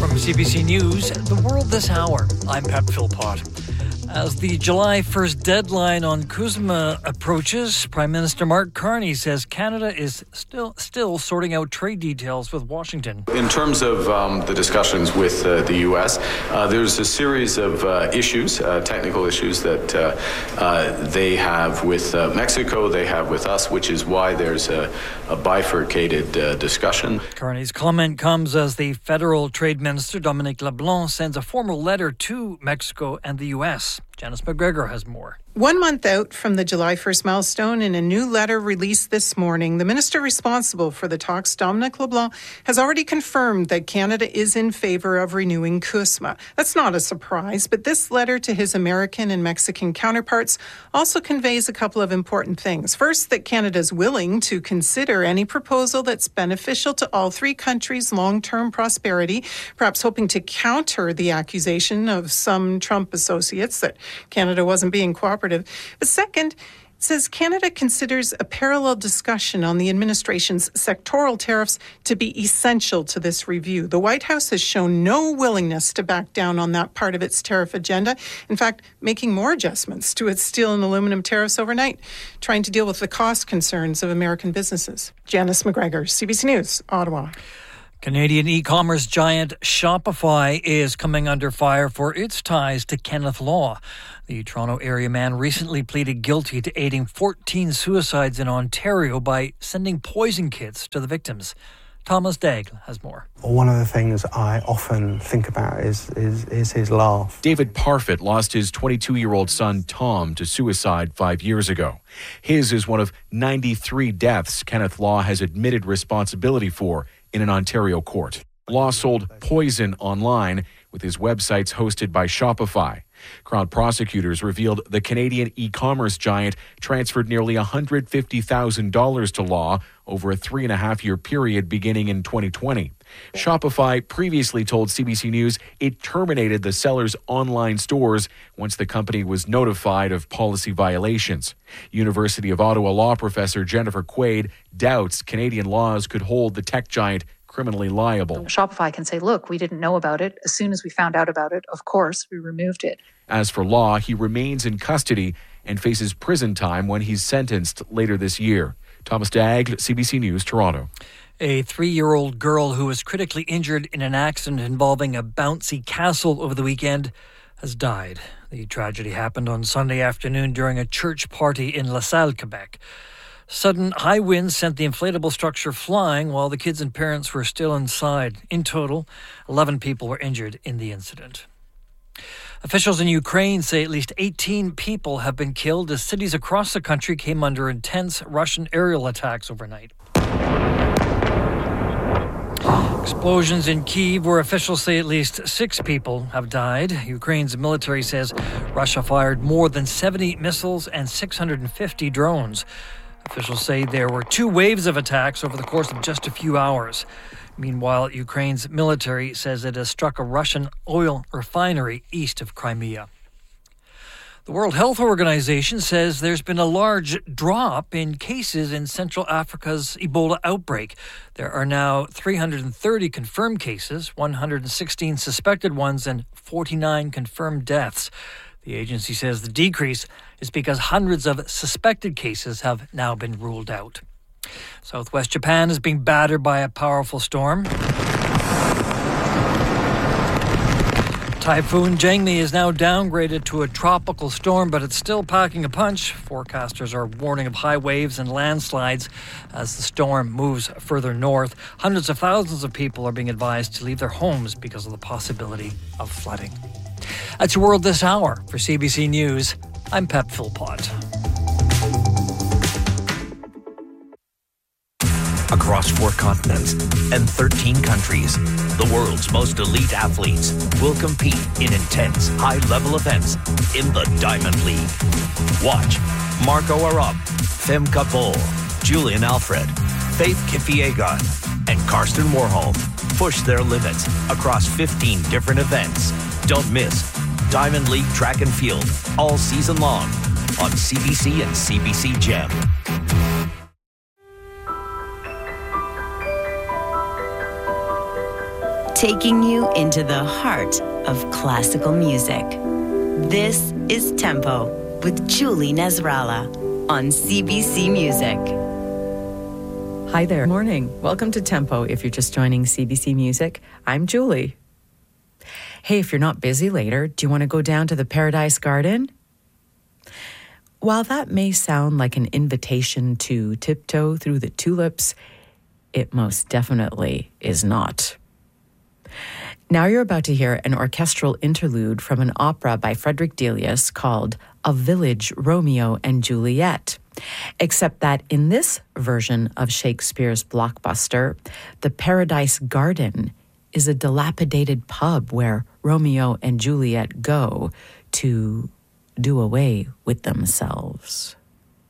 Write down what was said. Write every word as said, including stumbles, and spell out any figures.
From C B C News, The World This Hour, I'm Pep Philpott. As the July first deadline on CUSMA approaches, Prime Minister Mark Carney says Canada is still still sorting out trade details with Washington. In terms of um, the discussions with uh, the U S, uh, there's a series of uh, issues, uh, technical issues that uh, uh, they have with uh, Mexico, they have with us, which is why there's a, a bifurcated uh, discussion. Carney's comment comes as the federal trade minister, Dominic LeBlanc, sends a formal letter to Mexico and the U S. Janice McGregor has more. One month out from the July first milestone, in a new letter released this morning, the minister responsible for the talks, Dominic LeBlanc, has already confirmed that Canada is in favour of renewing CUSMA. That's not a surprise, but this letter to his American and Mexican counterparts also conveys a couple of important things. First, that Canada is willing to consider any proposal that's beneficial to all three countries' long-term prosperity, perhaps hoping to counter the accusation of some Trump associates that Canada wasn't being cooperative. But second, it says Canada considers a parallel discussion on the administration's sectoral tariffs to be essential to this review. The White House has shown no willingness to back down on that part of its tariff agenda. In fact, making more adjustments to its steel and aluminum tariffs overnight, trying to deal with the cost concerns of American businesses. Janice McGregor, C B C News, Ottawa. Canadian e-commerce giant Shopify is coming under fire for its ties to Kenneth Law. The Toronto area man recently pleaded guilty to aiding fourteen suicides in Ontario by sending poison kits to the victims. Thomas Daigle has more. One of the things I often think about is, is, is his laugh. David Parfit lost his twenty-two-year-old son Tom to suicide five years ago. His is one of ninety-three deaths Kenneth Law has admitted responsibility for in an Ontario court. Law sold poison online with his websites hosted by Shopify. Crown prosecutors revealed the Canadian e-commerce giant transferred nearly one hundred fifty thousand dollars to Law over a three and a half year period beginning in twenty twenty. Shopify previously told C B C News it terminated the seller's online stores once the company was notified of policy violations. University of Ottawa law professor Jennifer Quaid doubts Canadian laws could hold the tech giant criminally liable. Shopify can say, look, we didn't know about it. As soon as we found out about it, of course, we removed it. As for Law, he remains in custody and faces prison time when he's sentenced later this year. Thomas Daigle, C B C News, Toronto. A three-year-old girl who was critically injured in an accident involving a bouncy castle over the weekend has died. The tragedy happened on Sunday afternoon during a church party in La Salle, Quebec. Sudden high winds sent the inflatable structure flying while the kids and parents were still inside. In total, eleven people were injured in the incident. Officials in Ukraine say at least eighteen people have been killed as cities across the country came under intense Russian aerial attacks overnight. Explosions in Kyiv, where officials say at least six people have died. Ukraine's military says Russia fired more than seventy missiles and six hundred fifty drones. Officials say there were two waves of attacks over the course of just a few hours. Meanwhile, Ukraine's military says it has struck a Russian oil refinery east of Crimea. The World Health Organization says there's been a large drop in cases in Central Africa's Ebola outbreak. There are now three hundred thirty confirmed cases, one hundred sixteen suspected ones, and forty-nine confirmed deaths. The agency says the decrease is because hundreds of suspected cases have now been ruled out. Southwest Japan is being battered by a powerful storm. Typhoon Jangmi is now downgraded to a tropical storm, but it's still packing a punch. Forecasters are warning of high waves and landslides as the storm moves further north. Hundreds of thousands of people are being advised to leave their homes because of the possibility of flooding. That's your World This Hour. For C B C News, I'm Pep Philpott. Across four continents and thirteen countries, the world's most elite athletes will compete in intense, high-level events in the Diamond League. Watch Marco Arop, Femke Bol, Julian Alfred, Faith Kipyegon, and Karsten Warholm push their limits across fifteen different events. Don't miss Diamond League Track and Field all season long on C B C and C B C Gem. taking you into the heart of classical music. This is Tempo with Julie Nasrallah on C B C Music. Hi there. Morning. Welcome to Tempo. If you're just joining C B C Music, I'm Julie. Hey, if you're not busy later, do you want to go down to the Paradise Garden? While that may sound like an invitation to tiptoe through the tulips, it most definitely is not. Now you're about to hear an orchestral interlude from an opera by Frederick Delius called A Village Romeo and Juliet. Except that in this version of Shakespeare's blockbuster, the Paradise Garden is a dilapidated pub where Romeo and Juliet go to do away with themselves.